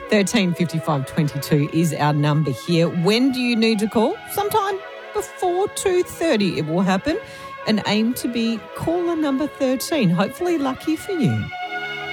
13 55 22 is our number here. When do you need to call? Sometime before 2:30 it will happen, and aim to be caller number 13. Hopefully lucky for you.